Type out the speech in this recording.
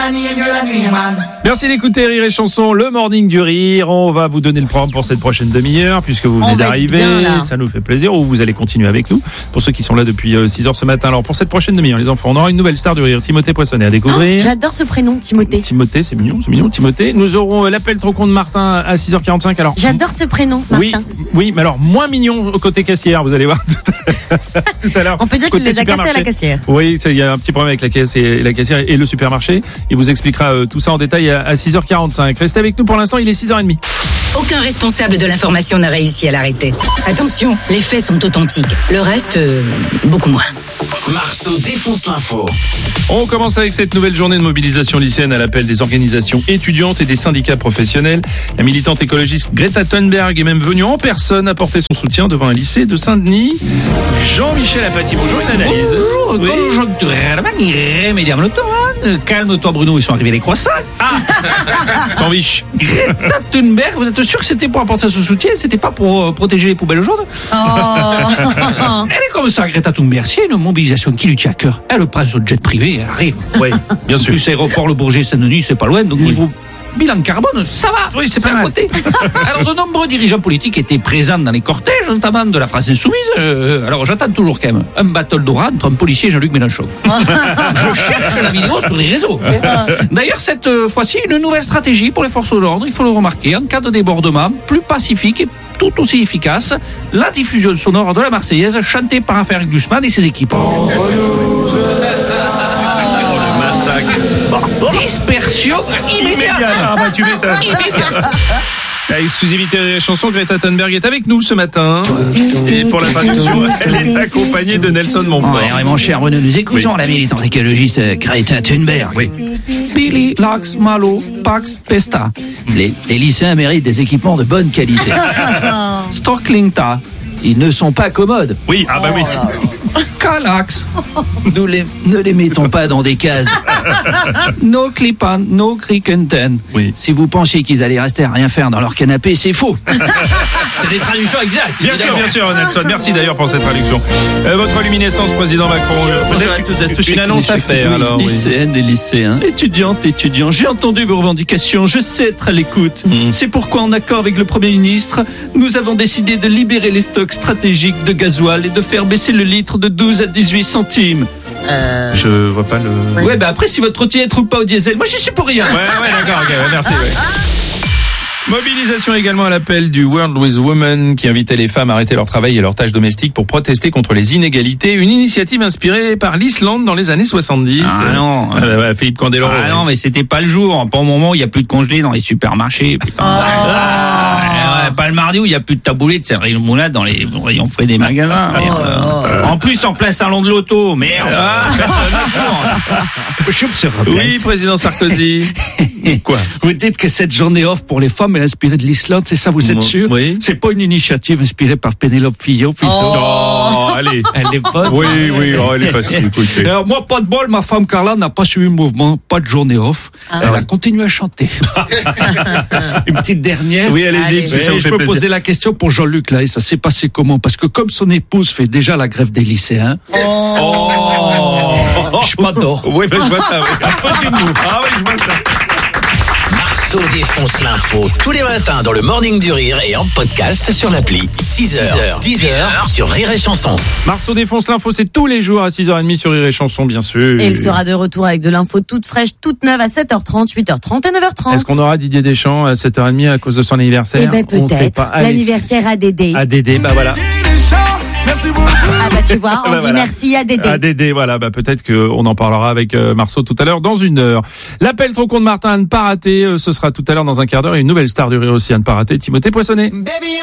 Merci d'écouter Rire et Chanson, le morning du rire. On va vous donner le programme pour cette prochaine demi-heure puisque vous venez d'arriver. Ça nous fait plaisir. Ou vous allez continuer avec nous pour ceux qui sont là depuis 6h ce matin. Alors pour cette prochaine demi-heure, les enfants, on aura une nouvelle star du rire, Timothée Poissonnet à découvrir. J'adore ce prénom, Timothée. Timothée, c'est mignon, Timothée. Nous aurons l'appel trop con de Martin à 6h45. Alors j'adore ce prénom, Martin. Oui, mais alors moins mignon au côté caissière, vous allez voir tout à l'heure. On peut dire qu'il les a cassés à la caissière. Oui, il y a un petit problème avec la caisse et la caissière et le supermarché. Il vous expliquera tout ça en détail à 6h45. Restez avec nous pour l'instant, il est 6h30. Aucun responsable de l'information n'a réussi à l'arrêter. Attention, les faits sont authentiques. Le reste, beaucoup moins. Marceau défonce l'info. On commence avec cette nouvelle journée de mobilisation lycéenne à l'appel des organisations étudiantes et des syndicats professionnels. La militante écologiste Greta Thunberg est même venue en personne apporter son soutien devant un lycée de Saint-Denis. Jean-Michel Apathy, bonjour, une analyse. Bonjour, conjoncturellement irrémédiablement. Calme-toi Bruno, ils sont arrivés les croissants. Sans viche. Greta Thunberg, vous êtes sûr que c'était pour apporter son soutien, c'était pas pour protéger les poubelles jaunes? Elle est comme ça, Greta Thunberg. C'est une mobilisation qui lui tient à cœur. Elle prend son jet privé, elle arrive. Oui, bien sûr. Plus aéroport Le Bourget-Saint-Denis, c'est pas loin, donc niveau bilan carbone, ça va. Oui, c'est pas à mal. côté. Alors, de nombreux dirigeants politiques étaient présents dans les cortèges, notamment de la France Insoumise. Alors, j'attends toujours quand même un battle d'oral entre un policier et Jean-Luc Mélenchon. Je cherche la vidéo sur les réseaux. D'ailleurs, cette fois-ci, une nouvelle stratégie pour les forces de l'ordre, il faut le remarquer, en cas de débordement, plus pacifique et tout aussi efficace, la diffusion sonore de la Marseillaise chantée par Raphaël Glucksmann et ses équipes. Dispersion immédiate. Ah bah tu m'étonnes. La exclusivité des chansons, Greta Thunberg est avec nous ce matin. Et pour la traduction, elle est accompagnée de Nelson Montfort. Ouais, mon cher Bruno, nous écoutons la militante écologiste Greta Thunberg. Oui. Billy, Lax, Malo, Pax, Pesta. Les lycéens méritent des équipements de bonne qualité. Storklingta. Ils ne sont pas commodes. Oui, ah bah oui. Calax. Ne les mettons pas dans des cases. No clipan, no crickenten. Oui. Si vous pensiez qu'ils allaient rester à rien faire dans leur canapé, c'est faux. C'est des traductions exactes. Bien sûr, Nelson. Merci d'ailleurs pour cette traduction. Votre luminescence, président Macron. Peut-être une annonce à faire. Oui, alors. Lycéennes et lycéens, étudiantes, étudiants, j'ai entendu vos revendications, je sais être à l'écoute. C'est pourquoi, en accord avec le Premier ministre, nous avons décidé de libérer les stocks stratégiques de gasoil et de faire baisser le litre de 12 à 18 centimes. Je vois pas le... Ouais, bah après, si votre trottinette roule pas au diesel, moi j'y suis pour rien. Ouais, d'accord, ok, merci. Ouais. Mobilisation également à l'appel du World with Women qui invitait les femmes à arrêter leur travail et leurs tâches domestiques pour protester contre les inégalités. Une initiative inspirée par l'Islande dans les années 70. Ah non. Philippe Candeloro. Ah non, mais c'était pas le jour. Pas au moment où il y a plus de congelés dans les supermarchés. Putain. Pas le mardi où il y a plus de taboulé de céleri moulade dans les rayons frais des magasins. En plus, en plein salon de l'auto. Merde. Oui, président Sarkozy. Quoi? Vous dites que cette journée off pour les femmes est inspirée de l'Islande, c'est ça, vous êtes sûr? Oui. C'est pas une initiative inspirée par Pénélope Fillon, plutôt? Oh, allez. Elle est bonne. Oui, elle est facile, écoutez. Alors, moi, pas de bol, ma femme Carla n'a pas suivi le mouvement, pas de journée off. Elle a continué à chanter. Une petite dernière. Oui, allez-y. Je peux poser la question pour Jean-Luc là, et ça s'est passé comment? Parce que comme son épouse fait déjà la grève des lycéens. Je m'adore. Oui, je vois ça. Oui. Un peu d'humour. Ah oui, je vois ça. Marceau défonce l'info tous les matins dans le Morning du Rire et en podcast sur l'appli. 6h, 10h sur Rire et Chanson. Marceau défonce l'info, c'est tous les jours à 6h30 sur Rire et Chanson, bien sûr. Et il sera de retour avec de l'info toute fraîche, toute neuve à 7h30, 8h30 et 9h30. Est-ce qu'on aura Didier Deschamps à 7h30 à cause de son anniversaire? Eh ben peut-être. L'anniversaire à Dédé. À Dédé, bah voilà. Ah bah tu vois, on dit merci à Dédé. À Dédé, voilà, bah peut-être qu'on en parlera avec Marceau tout à l'heure dans une heure. L'appel trop con de Martin à ne pas rater, ce sera tout à l'heure dans un quart d'heure. Et une nouvelle star du rire aussi à ne pas rater, Timothée Poissonnet.